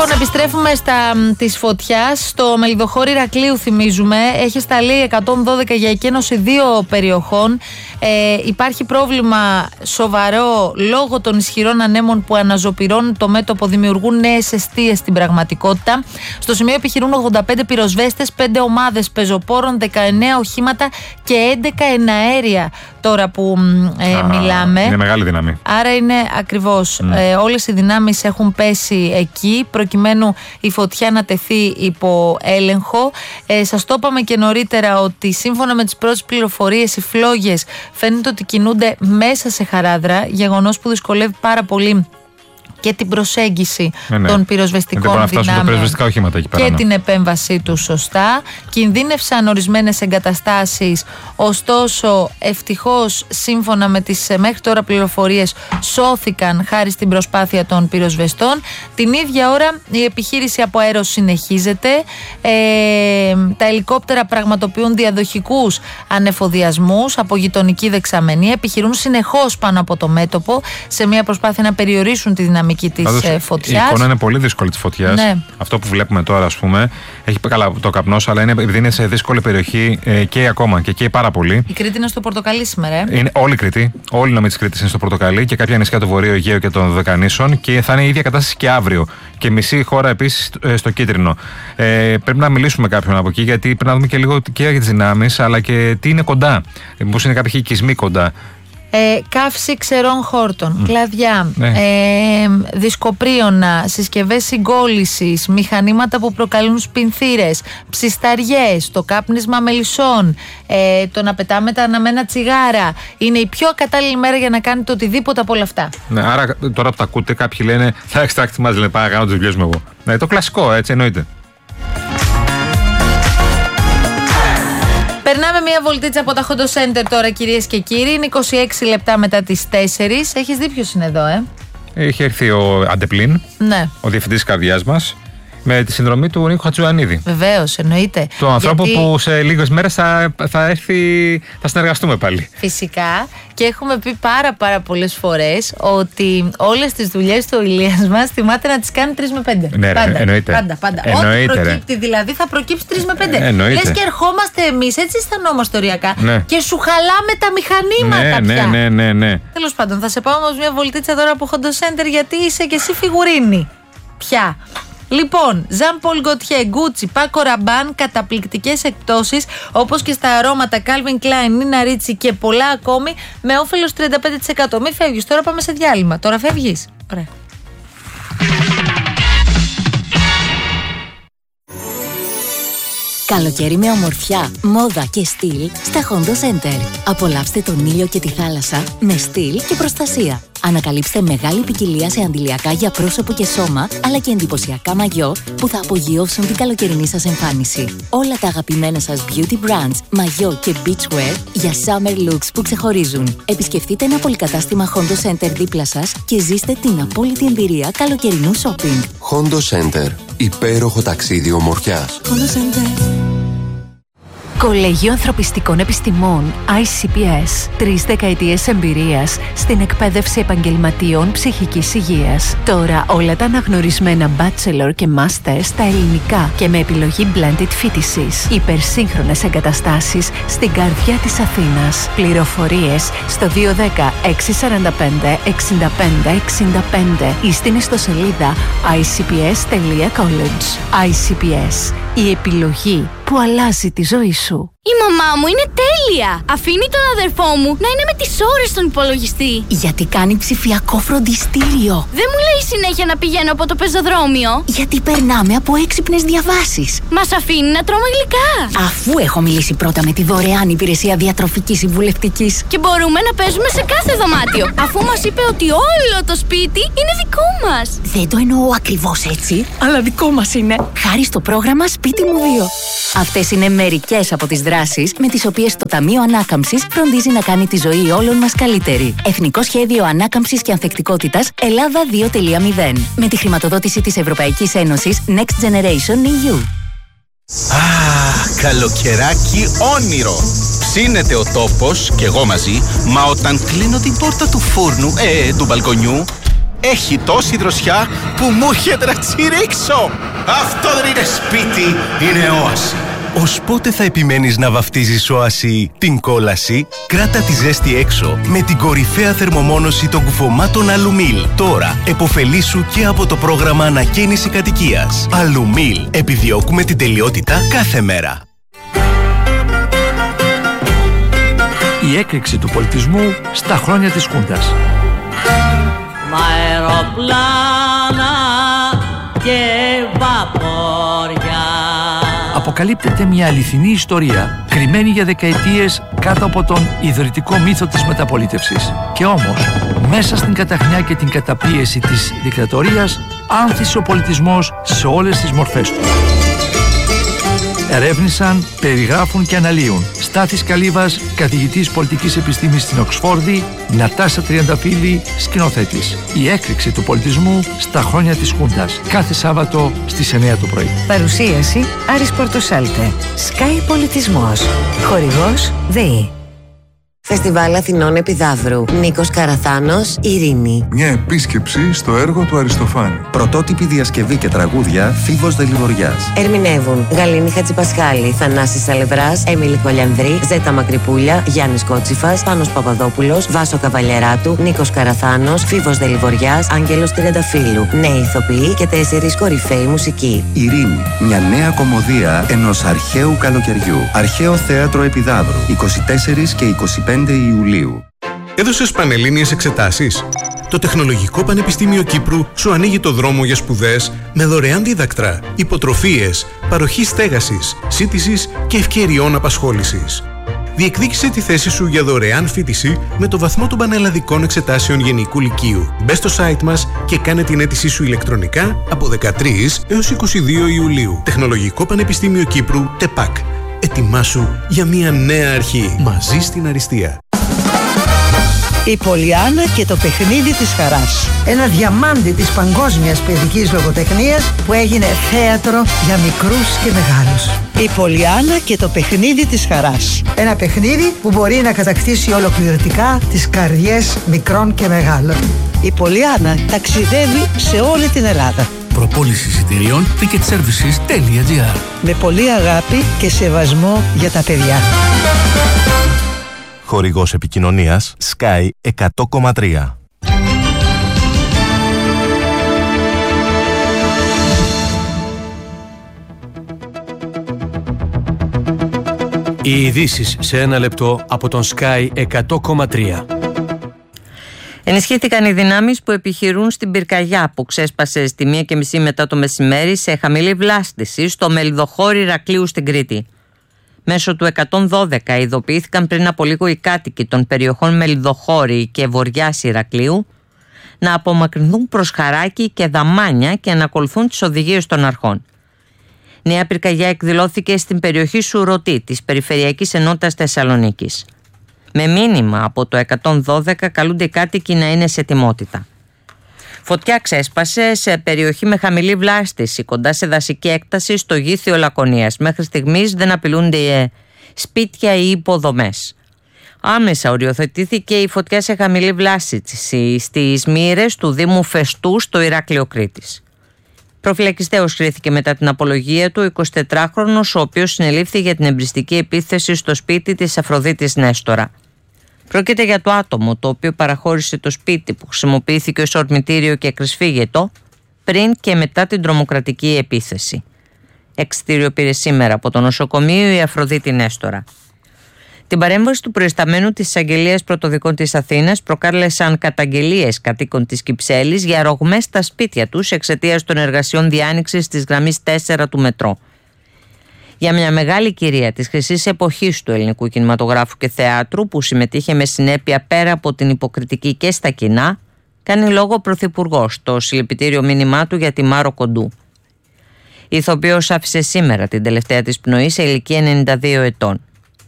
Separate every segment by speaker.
Speaker 1: Λοιπόν, επιστρέφουμε της φωτιάς. Στο Μελιδοχώρι Ηρακλείου, θυμίζουμε, έχει σταλεί 112 για εκένωση 2 περιοχών. Υπάρχει πρόβλημα σοβαρό λόγω των ισχυρών ανέμων που αναζωπυρώνουν το μέτωπο, δημιουργούν νέες εστίες στην πραγματικότητα. Στο σημείο επιχειρούν 85 πυροσβέστες, 5 ομάδες πεζοπόρων, 19 οχήματα και 11 εναέρια τώρα που μιλάμε.
Speaker 2: Είναι μεγάλη δύναμη.
Speaker 1: Άρα είναι ακριβώς. Όλες οι δυνάμεις έχουν πέσει εκεί προκειμένου η φωτιά να τεθεί υπό έλεγχο. Σας το είπαμε και νωρίτερα ότι σύμφωνα με τις πρώτες πληροφορίες οι φλόγες φαίνεται ότι κινούνται μέσα σε χαράδρα, γεγονός που δυσκολεύει πάρα πολύ και την προσέγγιση των πυροσβεστικών δυνάμεων και την επέμβασή τους σωστά. Κινδύνευσαν ορισμένες εγκαταστάσεις, ωστόσο ευτυχώς σύμφωνα με τις μέχρι τώρα πληροφορίες σώθηκαν χάρη στην προσπάθεια των πυροσβεστών. Την ίδια ώρα η επιχείρηση από αέρος συνεχίζεται. Τα ελικόπτερα πραγματοποιούν διαδοχικούς ανεφοδιασμούς από γειτονική δεξαμενή, επιχειρούν συνεχώς πάνω από το μέτωπο σε μια προσπάθεια να περιορίσουν τη δυναμική της φωτιάς.
Speaker 2: Η εικόνα είναι πολύ δύσκολη της φωτιάς. Ναι. Αυτό που βλέπουμε τώρα, ας πούμε, έχει καλά το καπνός, αλλά επειδή είναι σε δύσκολη περιοχή και ακόμα και καίει πάρα πολύ.
Speaker 1: Η Κρήτη είναι στο πορτοκαλί σήμερα.
Speaker 2: Είναι όλη η Κρήτη. Όλη η νομή της Κρήτης είναι στο πορτοκαλί και κάποια νησιά του Βορείου Αιγαίου και των Δωδεκανήσων, και θα είναι η ίδια κατάσταση και αύριο. Και μισή χώρα επίσης στο κίτρινο. Πρέπει να μιλήσουμε κάποιον από εκεί, γιατί πρέπει να δούμε και λίγο και για τις δυνάμεις, αλλά και τι είναι κοντά. Μήπως είναι κάποιοι οικισμοί κοντά.
Speaker 1: Καύση ξερών χόρτων, κλαδιά, δισκοπρίωνα, συσκευές συγκόλλησης, μηχανήματα που προκαλούν σπινθήρες, ψισταριές, το κάπνισμα μελισσών, το να πετάμε τα αναμένα τσιγάρα. Είναι η πιο κατάλληλη μέρα για να κάνετε οτιδήποτε από όλα αυτά.
Speaker 2: Ναι, άρα τώρα που τα ακούτε, κάποιοι λένε θα εξτράκτη μας, λένε πάμε να κάνω τις δουλειές μου εγώ. Ναι, το κλασικό, έτσι εννοείται.
Speaker 1: Περνάμε μία βολτίτσα από τα Hondo Center τώρα, κυρίες και κύριοι. Είναι 26 λεπτά μετά τις 4. Έχεις δει ποιος είναι εδώ,
Speaker 2: Έχει έρθει ο Αντεπλίν,
Speaker 1: ναι,
Speaker 2: ο διευθυντής καρδιάς μας, με τη συνδρομή του Νίκο Χατζιωαννίδη.
Speaker 1: Βεβαίως, εννοείται.
Speaker 2: Το ανθρώπου που σε λίγες μέρες θα έρθει, θα συνεργαστούμε πάλι.
Speaker 1: Φυσικά. Και έχουμε πει πάρα πολλές φορές ότι όλες τις δουλειές του Ηλίας μας θυμάται να τις κάνει 3 με 5.
Speaker 2: Ναι, πάντα, εννοείται.
Speaker 1: Πάντα. Ό,τι προκύπτει δηλαδή θα προκύψει 3 με 5. Λες και ερχόμαστε εμείς, έτσι αισθανόμαστε οριακά.
Speaker 2: Ναι.
Speaker 1: Και σου χαλάμε τα μηχανήματα πια.
Speaker 2: Ναι.
Speaker 1: Τέλος πάντων, θα σε πάω όμως μια βολτίτσα τώρα από Hondo Center, γιατί είσαι και εσύ φιγουρίνη. Πια. Λοιπόν, Jean Paul Gaultier, Gucci, Paco Rabanne, καταπληκτικές εκπτώσεις όπως και στα αρώματα Calvin Klein, Nina Ricci και πολλά ακόμη με όφελος 35%. Μην φεύγεις, τώρα πάμε σε διάλειμμα. Τώρα φεύγεις. Ωραία.
Speaker 3: Καλοκαίρι με ομορφιά, μόδα και στυλ στα Hondo Center. Απολαύστε τον ήλιο και τη θάλασσα με στυλ και προστασία. Ανακαλύψτε μεγάλη ποικιλία σε αντιλιακά για πρόσωπο και σώμα, αλλά και εντυπωσιακά μαγιό που θα απογειώσουν την καλοκαιρινή σας εμφάνιση. Όλα τα αγαπημένα σας beauty brands, μαγιό και beachwear για summer looks που ξεχωρίζουν. Επισκεφτείτε ένα πολυκατάστημα Hondo Center δίπλα σας και ζήστε την απόλυτη εμπειρία καλοκαιρινού shopping.
Speaker 4: Hondo Center. Υπέροχο ταξίδι ομορφιάς.
Speaker 3: Hondo Center.
Speaker 5: Κολέγιο Ανθρωπιστικών Επιστημών ICPS. 3 δεκαετίες εμπειρίας στην εκπαίδευση επαγγελματίων ψυχικής υγείας. Τώρα όλα τα αναγνωρισμένα bachelor και master στα ελληνικά και με επιλογή blended φοιτησης. Υπερσύγχρονες εγκαταστάσεις στην καρδιά της Αθήνας. Πληροφορίες στο 210 645 65 65 ή στην ιστοσελίδα icps.college. ICPS. Η επιλογή που αλλάζει τη ζωή σου.
Speaker 6: Η μαμά μου είναι τέλεια! Αφήνει τον αδερφό μου να είναι με τις ώρες στον υπολογιστή.
Speaker 3: Γιατί κάνει ψηφιακό φροντιστήριο.
Speaker 6: Δεν μου λέει συνέχεια να πηγαίνω από το πεζοδρόμιο.
Speaker 3: Γιατί περνάμε από έξυπνες διαβάσεις.
Speaker 6: Μας αφήνει να τρώμε γλυκά.
Speaker 3: Αφού έχω μιλήσει πρώτα με τη δωρεάν υπηρεσία διατροφικής συμβουλευτικής.
Speaker 6: Και μπορούμε να παίζουμε σε κάθε δωμάτιο. Αφού μας είπε ότι όλο το σπίτι είναι δικό μας.
Speaker 3: Δεν το εννοώ ακριβώς έτσι, αλλά δικό μας είναι. Χάρη στο πρόγραμμα Σπίτι μου 2. Αυτές είναι μερικές από τις δράσεις με τις οποίες το Ταμείο Ανάκαμψης φροντίζει να κάνει τη ζωή όλων μας καλύτερη. Εθνικό Σχέδιο Ανάκαμψης και Ανθεκτικότητας Ελλάδα 2.0. Με τη χρηματοδότηση της Ευρωπαϊκής Ένωσης Next Generation EU.
Speaker 7: Καλοκαιράκι όνειρο. Ψήνεται ο τόπος και εγώ μαζί, μα όταν κλείνω την πόρτα του φούρνου, του μπαλκονιού, έχει τόση δροσιά που μου έρχεται να τσιρίξω.
Speaker 8: Αυτό δεν είναι σπίτι, είναι όαση.
Speaker 9: Ως πότε θα επιμένεις να βαφτίζεις όαση την κόλαση? Κράτα τη ζέστη έξω με την κορυφαία θερμομόνωση των κουφωμάτων Αλουμίλ. Τώρα εποφελήσου και από το πρόγραμμα ανακαίνιση κατοικίας. Αλουμίλ. Επιδιώκουμε την τελειότητα κάθε μέρα.
Speaker 10: Η έκρηξη του πολιτισμού στα χρόνια της Χούντας.
Speaker 11: Μ' αεροπλάνα και βαπόρια.
Speaker 10: Αποκαλύπτεται μια αληθινή ιστορία, κρυμμένη για δεκαετίες κάτω από τον ιδρυτικό μύθο της μεταπολίτευσης. Και όμως, μέσα στην καταχνιά και την καταπίεση της δικτατορίας, άνθησε ο πολιτισμός σε όλες τις μορφές του. Ερεύνησαν, περιγράφουν και αναλύουν Στάθης Καλύβας, καθηγητής πολιτικής επιστήμης στην Οξφόρδη, Νατάσα Τριανταφύλλη, σκηνοθέτης. Η έκρηξη του πολιτισμού στα χρόνια της Χούντας. Κάθε Σάββατο στις 9 το πρωί.
Speaker 12: Παρουσίαση Άρης Πορτοσάλτε. Sky Πολιτισμός. Χορηγός ΔΕΗ.
Speaker 13: Φεστιβάλ Αθηνών Επιδαύρου. Νίκος Καραθάνος, Ειρήνη.
Speaker 14: Μια επίσκεψη στο έργο του Αριστοφάνη.
Speaker 15: Πρωτότυπη διασκευή και τραγούδια Φίβος Δελιβοριάς.
Speaker 13: Ερμηνεύουν Γαλήνη Χατζηπασχάλη, Θανάσης Σαλευράς, Έμιλη Κολιανδρή, Ζέτα Μακρυπούλια, Γιάννης Κότσιφας, Πάνος Παπαδόπουλος, Βάσο Καβαλιεράτου, Νίκος Καραθάνος, Φίβος Δελιβοριάς, Άγγελος Τριανταφύλλου. Νέοι ηθοποιοί και 4 κορυφαίοι μουσικοί.
Speaker 15: Ειρήνη. Μια νέα κωμωδία ενός αρχαίου καλοκαιριού. Αρχαίο Θέατρο Επιδαύρου. 24 και 25 Ιουλίου.
Speaker 16: Έδωσες πανελλήνιες εξετάσεις? Το Τεχνολογικό Πανεπιστήμιο Κύπρου σου ανοίγει το δρόμο για σπουδές με δωρεάν δίδακτρα, υποτροφίες, παροχή στέγασης, σύντησης και ευκαιριών απασχόλησης. Διεκδίκησε τη θέση σου για δωρεάν φοιτηση με το βαθμό των πανελλαδικών εξετάσεων Γενικού Λυκείου. Μπες στο site μας και κάνε την αίτησή σου ηλεκτρονικά από 13 έως 22 Ιουλίου. Τεχνολογικό Πανεπιστήμιο Κύπρου, ΤΕΠΑΚ. Ετοιμάσου για μια νέα αρχή. Μαζί στην αριστεία.
Speaker 17: Η Πολιάννα και το παιχνίδι της χαράς. Ένα διαμάντι της παγκόσμιας παιδικής λογοτεχνίας που έγινε θέατρο για μικρούς και μεγάλους. Η Πολιάννα και το παιχνίδι της χαράς. Ένα παιχνίδι που μπορεί να κατακτήσει ολοκληρωτικά τις καρδιές μικρών και μεγάλων. Η Πολιάννα ταξιδεύει σε όλη την Ελλάδα.
Speaker 10: Προπόληση εισιτηρίων ticketservices.gr.
Speaker 17: Με πολύ αγάπη και σεβασμό για τα παιδιά.
Speaker 9: Χορηγός επικοινωνίας Sky 100,3.
Speaker 18: Οι ειδήσεις σε ένα λεπτό από τον Sky 100,3.
Speaker 19: Ενισχύθηκαν οι δυνάμεις που επιχειρούν στην πυρκαγιά που ξέσπασε στη 1:30 μετά το μεσημέρι σε χαμηλή βλάστηση στο Μελιδοχώρι Ηρακλείου στην Κρήτη. Μέσω του 112 ειδοποιήθηκαν πριν από λίγο οι κάτοικοι των περιοχών Μελιδοχώρι και Βοριάς Ηρακλείου να απομακρυνθούν προς Χαράκη και Δαμάνια και να ακολουθούν τις οδηγίες των αρχών. Νέα πυρκαγιά εκδηλώθηκε στην περιοχή Σουρωτή της Περιφερειακής Ενότητας Θεσσαλονίκης. Με μήνυμα από το 112 καλούνται οι κάτοικοι να είναι σε ετοιμότητα. Φωτιά ξέσπασε σε περιοχή με χαμηλή βλάστηση κοντά σε δασική έκταση στο Γήθιο Λακωνίας. Μέχρι στιγμής δεν απειλούνται σπίτια ή υποδομές. Άμεσα οριοθετήθηκε η φωτιά σε χαμηλή βλάστηση στις μοίρες του Δήμου Φεστού στο Ηράκλειο Κρήτης. Προφυλακιστέως κρίθηκε μετά την απολογία του 24χρονος, ο οποίος συνελήφθη για την εμπριστική επίθεση στο σπίτι της Αφροδίτης Νέστορα. Πρόκειται για το άτομο το οποίο παραχώρησε το σπίτι που χρησιμοποιήθηκε ως ορμητήριο και κρυσφύγετο πριν και μετά την τρομοκρατική επίθεση. Εξιτήριο πήρε σήμερα από το νοσοκομείο η Αφροδίτη Νέστορα. Την παρέμβαση του προϊσταμένου της Εισαγγελίας Πρωτοδικών της Αθήνας προκάλεσαν καταγγελίες κατοίκων της Κυψέλης για ρογμές στα σπίτια τους εξαιτίας των εργασιών διάνοιξης της γραμμής 4 του μετρό. Για μια μεγάλη κυρία της χρυσής εποχής του ελληνικού κινηματογράφου και θεάτρου που συμμετείχε με συνέπεια πέρα από την υποκριτική και στα κοινά, κάνει λόγο ο Πρωθυπουργός στο συλληπιτήριο μήνυμά του για τη Μάρο Κοντού. Η ηθοποιός άφησε σήμερα την τελευταία της πνοή σε ηλικία 92 ετών.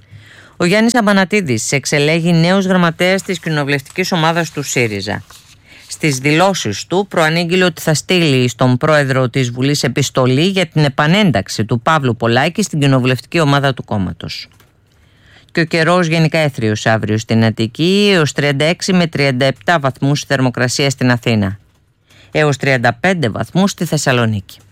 Speaker 19: Ο Γιάννης Αμπανατίδης εξελέγει νέος γραμματέας της κοινοβουλευτικής ομάδας του ΣΥΡΙΖΑ. Στις δηλώσεις του προανήγγειλε ότι θα στείλει στον πρόεδρο της Βουλής επιστολή για την επανένταξη του Παύλου Πολάκη στην κοινοβουλευτική ομάδα του κόμματος. Και ο καιρός γενικά έθριος αύριο στην Αττική, έως 36 με 37 βαθμούς θερμοκρασία στην Αθήνα. έως 35 βαθμούς στη Θεσσαλονίκη.